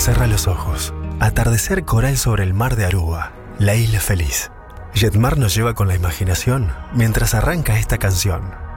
Cerra los ojos. Atardecer coral sobre el mar de Aruba. La isla feliz. Jetmar nos lleva con la imaginación mientras arranca esta canción.